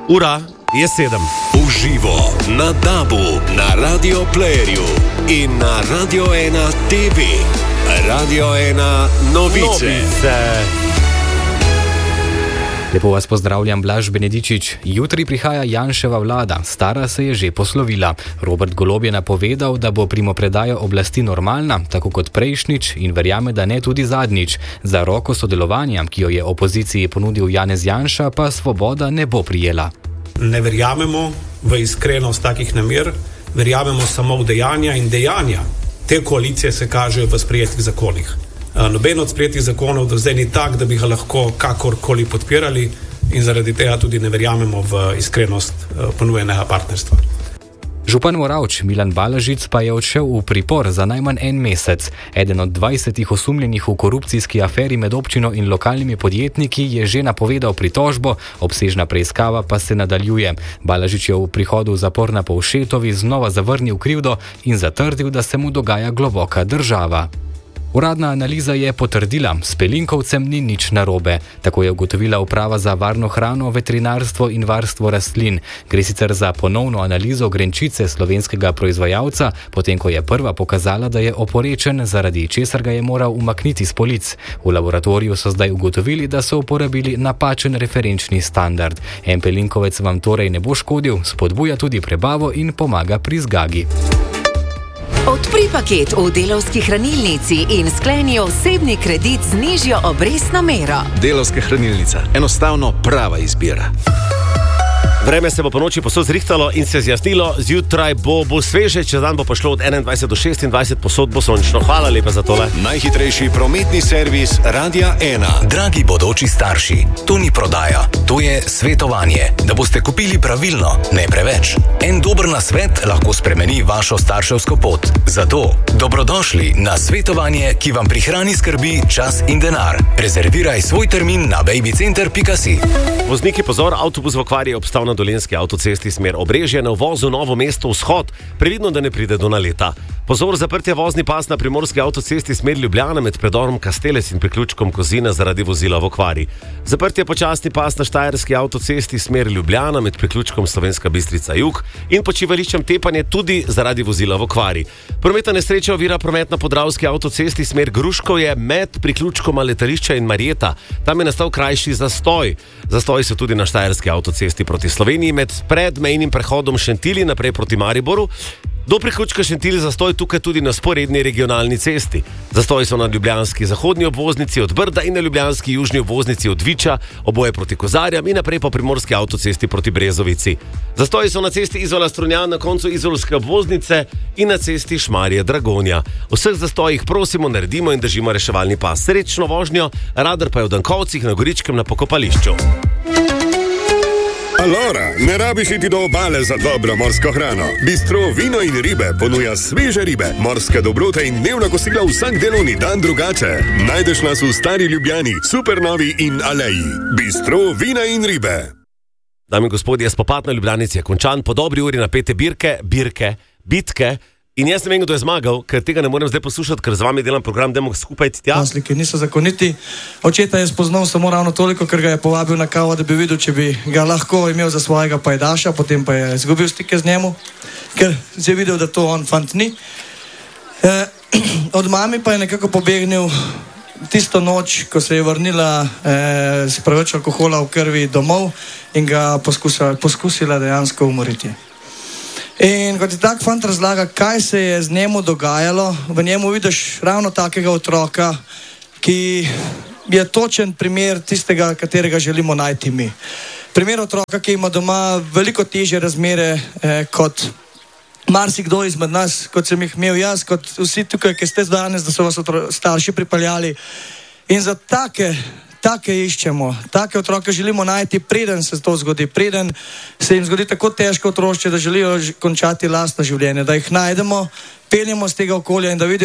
Ura je 7. Uživo na DAB-u, na Radio Playerju in na Radio 1 TV. Radio 1 novice. Lepo vas pozdravljam, Blaž Benedičič. Jutri prihaja Janševa vlada, stara se je že poslovila. Robert Golob je napovedal, da bo primopredaja oblasti normalna, tako kot prejšnjič, in verjame, da ne tudi zadnjič. Za roko sodelovanja, ki jo je opoziciji ponudil Janez Janša, pa Svoboda ne bo prijela. Ne verjamemo v iskrenost takih namer, verjamemo samo v dejanja in dejanja. Te koalicije se kažejo v sprejetih zakonih. Noben od sprejetih zakonov do zdaj ni tak, da bi ga lahko kakorkoli podpirali in zaradi tega tudi ne verjamemo v iskrenost ponujenega partnerstva. Župan Moravč Milan Balažic pa je odšel v pripor za najmanj en mesec. Eden od 20 osumljenih v korupcijski aferi med občino in lokalnimi podjetniki je že napovedal pritožbo, obsežna preiskava pa se nadaljuje. Balažič je v prihodu v zapor na Povšetovi znova zavrnil krivdo in zatrdil, da se mu dogaja globoka država. Uradna analiza je potrdila, s pelinkovcem ni nič narobe. Tako je ugotovila Uprava za varno hrano, veterinarstvo in varstvo rastlin. Gre sicer za ponovno analizo grenčice slovenskega proizvajalca, potem ko je prva pokazala, da je oporečen, zaradi česar ga je moral umakniti s polic. V laboratoriju so zdaj ugotovili, da so uporabili napačen referenčni standard. En pelinkovec vam torej ne bo škodil, spodbuja tudi prebavo in pomaga pri zgagi. Odpri paket v Delavski hranilnici in skleni osebni kredit z nižjo obrestno mero. Delavska hranilnica. Enostavno prava izbira. Vreme se bo po noči posod zrihtalo in se zjasnilo, zjutraj bo sveže, čez dan bo pošlo od 21 do 26, posod bo sončno. Hvala lepa za tole. Najhitrejši prometni servis Radia 1. Dragi bodoči starši, to ni prodaja, to je svetovanje, da boste kupili pravilno, ne preveč. En dober nasvet lahko spremeni vašo starševsko pot. Zato dobrodošli na svetovanje, ki vam prihrani skrbi, čas in denar. Rezerviraj svoj termin na babycenter.si. Vozniki, pozor, avtobus v okvari je obstal na Dolenjski avtocesti smer Obrežje na uvozu Novo mesto vzhod, previdno, da ne pride do naleta. Pozor, zaprtje vozni pas na Primorski avtocesti smer Ljubljana med predorom Kastelec in priključkom Kozina zaradi vozila v okvari. Zaprtje počasni pas na Štajerski avtocesti smer Ljubljana med priključkom Slovenska Bistrica jug in počivališčem Tepanje tudi zaradi vozila v okvari. Prometna nesreča ovira promet na Podravski avtocesti smer Gruškovje med priključkoma Letališča in Marjeta. Tam je nastal krajši zastoj. Zastoji so tudi na Štajerski avtocesti proti Sloveniji med predmejnim prehodom Šentili naprej proti Mariboru. Do priključka Šentili zastoj tukaj tudi na sporedni regionalni cesti. Zastoji so na ljubljanski zahodni obvoznici od Brda in na ljubljanski južni obvoznici od Viča, oboje proti Kozarjam in naprej po primorski avtocesti proti Brezovici. Zastoji so na cesti Izola-Strunjan na koncu izolske obvoznice in na cesti Šmarje-Dragonja. V vseh zastojih prosimo, naredimo in držimo reševalni pas. Srečno vožnjo, radar pa je v Dankovcih na Goričkem na pokopališču. Alora, ne rabiš iti do obale za dobro morsko hrano. Bistro Vino in ribe ponuja sveže ribe, morske dobrote in dnevna kosila vsak delovni dan drugače. Najdeš nas v Stari Ljubljani, Supernovi in Aleji. Bistro Vina in ribe. Dame in gospodje, spopad na Ljubljanici je končan, po dobri uri napete bitke. In jaz ne vem, kdo je zmagal, ker tega ne morem zdaj poslušati, ker z vami delam program, dajmo skupaj tja. Nasliki niso zakoniti. Očeta je spoznal samo ravno toliko, ker ga je povabil na kavo, da bi videl, če bi ga lahko imel za svojega pajdaša, potem pa je izgubil stike z njemu, ker je videl, da to on fant ni. Od mami pa je nekako pobegnil tisto noč, ko se je vrnila s preveč alkohola v krvi domov in ga poskusila dejansko umoriti. In kot je tak fant razlaga, kaj se je z njemu dogajalo, v njemu vidiš ravno takega otroka, ki je točen primer tistega, katerega želimo najti mi. Primer otroka, ki ima doma veliko težje razmere kot marsikdo izmed nas, kot sem jih imel jaz, kot vsi tukaj, ki ste danes, da so vas starši pripeljali. In za take iščemo, take otroke želimo najti, preden se to zgodi, preden se jim zgodi tako težko otroštvo, da želijo končati lastno življenje, da jih najdemo, peljemo z tega okolja in da vidimo,